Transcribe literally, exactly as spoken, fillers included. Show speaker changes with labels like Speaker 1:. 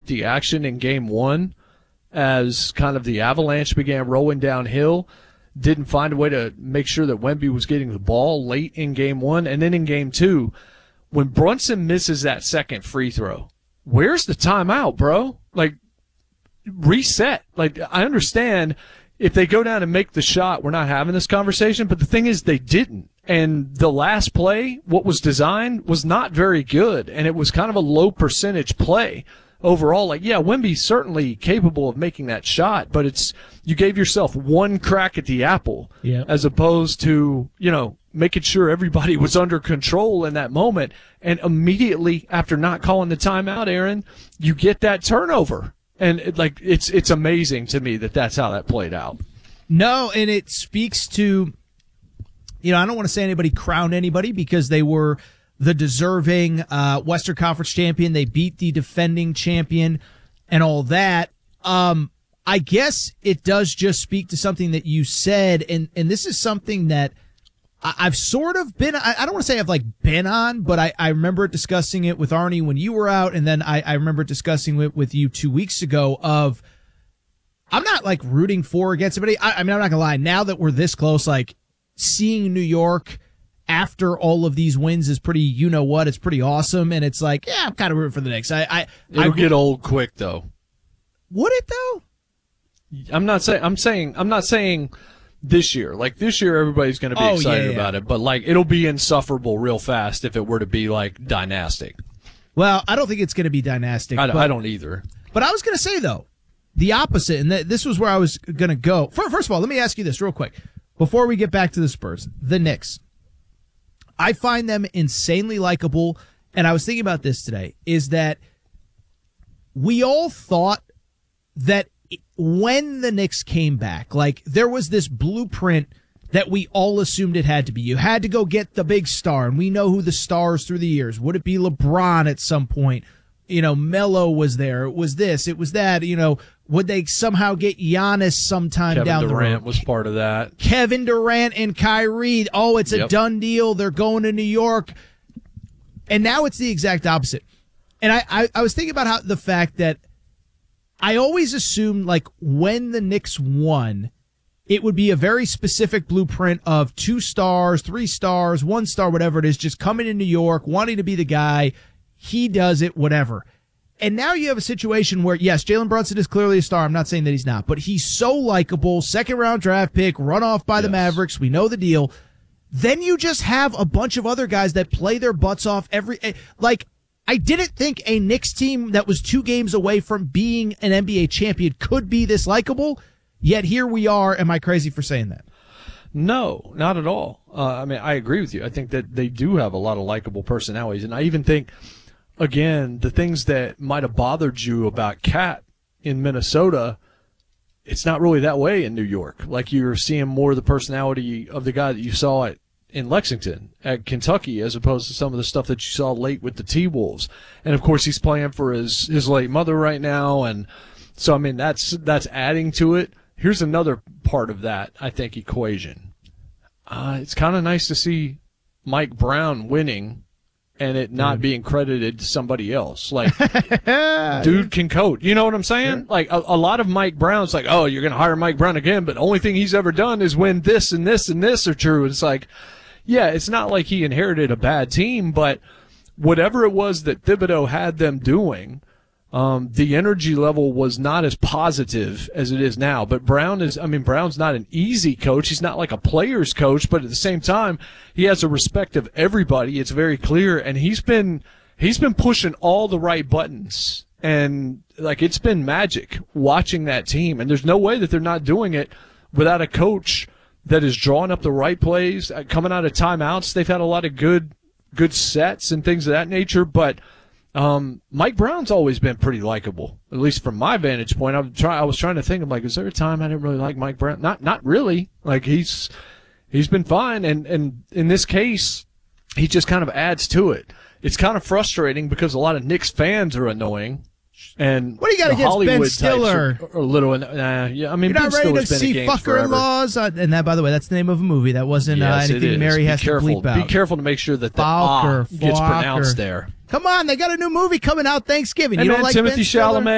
Speaker 1: the action in game one as kind of the Avalanche began rolling downhill. Didn't find a way to make sure that Wemby was getting the ball late in game one. And then in game two, when Brunson misses that second free throw, where's the timeout, bro? Like, reset. Like, I understand if they go down and make the shot, we're not having this conversation. But the thing is, they didn't. And the last play, what was designed, was not very good. And it was kind of a low percentage play overall. Like, yeah, Wemby's certainly capable of making that shot, but it's, you gave yourself one crack at the apple,
Speaker 2: yeah,
Speaker 1: as opposed to, you know, making sure everybody was under control in that moment. And immediately after not calling the timeout, Aaron, you get that turnover. And it, like, it's, it's amazing to me that that's how that played out.
Speaker 2: No, and it speaks to, you know, I don't want to say anybody crowned anybody because they were the deserving uh Western Conference champion. They beat the defending champion and all that. Um, I guess it does just speak to something that you said, and, and this is something that I, I've sort of been, I, I don't want to say I've like been on, but I, I remember discussing it with Arnie when you were out, and then I, I remember discussing it with you two weeks ago of, I'm not like rooting for or against anybody. I, I mean, I'm not gonna lie, now that we're this close, like seeing New York after all of these wins is pretty, you know what, it's pretty awesome. And it's like, yeah, I'm kind of rooting for the Knicks. I, I,
Speaker 1: It'll
Speaker 2: I,
Speaker 1: get old quick though.
Speaker 2: Would it though?
Speaker 1: I'm not saying, I'm saying, I'm not saying this year. Like this year, everybody's going to be
Speaker 2: oh,
Speaker 1: excited
Speaker 2: yeah, yeah.
Speaker 1: about it, but like it'll be insufferable real fast if it were to be like dynastic.
Speaker 2: Well, I don't think it's going to be dynastic.
Speaker 1: I,
Speaker 2: but,
Speaker 1: I don't either. But
Speaker 2: I was going to say though, the opposite, and th- this was where I was going to go. First of all, let me ask you this real quick before we get back to the Spurs, the Knicks. I find them insanely likable, and I was thinking about this today, is that we all thought that when the Knicks came back, like there was this blueprint that we all assumed it had to be. You had to go get the big star, and we know who the stars through the years. Would it be LeBron at some point? You know, Melo was there. It was this. It was that. You know, would they somehow get Giannis sometime
Speaker 1: Kevin
Speaker 2: down the road?
Speaker 1: Kevin Durant was part of that.
Speaker 2: Kevin Durant and Kyrie. Oh, it's a
Speaker 1: yep.
Speaker 2: done deal. They're going to New York. And now it's the exact opposite. And I, I, I was thinking about how the fact that I always assumed, like, when the Knicks won, it would be a very specific blueprint of two stars, three stars, one star, whatever it is, just coming to New York, wanting to be the guy. He does it, whatever. And now you have a situation where, yes, Jalen Brunson is clearly a star. I'm not saying that he's not, but he's so likable, second round draft pick, run off by yes. the Mavericks. We know the deal. Then you just have a bunch of other guys that play their butts off every, like, I didn't think a Knicks team that was two games away from being an N B A champion could be this likable. Yet here we are. Am I crazy for saying that?
Speaker 1: No, not at all. Uh, I mean, I agree with you. I think that they do have a lot of likable personalities. And I even think, again, the things that might have bothered you about Cat in Minnesota, it's not really that way in New York. Like you're seeing more of the personality of the guy that you saw at, in Lexington, at Kentucky, as opposed to some of the stuff that you saw late with the T-Wolves. And, of course, he's playing for his, his late mother right now. And so, I mean, that's that's adding to it. Here's another part of that, I think, equation. Uh, it's kind of nice to see Mike Brown winning and it not mm. being credited to somebody else. Like, dude can coach. You know what I'm saying? Sure. Like, a, a lot of Mike Brown's like, oh, you're going to hire Mike Brown again, but the only thing he's ever done is when this and this and this are true. It's like, yeah, it's not like he inherited a bad team, but whatever it was that Thibodeau had them doing, Um, the energy level was not as positive as it is now. But Brown is, I mean, Brown's not an easy coach. He's not like a player's coach, but at the same time, he has a respect of everybody. It's very clear. And he's been, he's been pushing all the right buttons. And like, it's been magic watching that team. And there's no way that they're not doing it without a coach that is drawing up the right plays, coming out of timeouts. They've had a lot of good, good sets and things of that nature, but Um, Mike Brown's always been pretty likable, at least from my vantage point. I was trying, I was trying to think, I'm like, is there a time I didn't really like Mike Brown? Not, not really. Like he's, he's been fine. And, and in this case, he just kind of adds to it. It's kind of frustrating because a lot of Knicks fans are annoying. And
Speaker 2: what do you got against
Speaker 1: Hollywood
Speaker 2: Ben Stiller?
Speaker 1: Are, are a little, uh, yeah, I mean,
Speaker 2: You're not
Speaker 1: Ben
Speaker 2: ready
Speaker 1: Stiller's
Speaker 2: to
Speaker 1: been in
Speaker 2: see
Speaker 1: games
Speaker 2: fucker-in-laws? Uh, and that, by the way, that's the name of a movie. That wasn't
Speaker 1: yes,
Speaker 2: uh, anything Mary
Speaker 1: Be
Speaker 2: has
Speaker 1: careful.
Speaker 2: to bleep out.
Speaker 1: Be careful to make sure that the
Speaker 2: Falker,
Speaker 1: ah gets
Speaker 2: Falker.
Speaker 1: pronounced there.
Speaker 2: Come on, they got a new movie coming out Thanksgiving.
Speaker 1: And
Speaker 2: you
Speaker 1: then
Speaker 2: don't like
Speaker 1: Timothy
Speaker 2: Ben Stiller?
Speaker 1: Chalamet.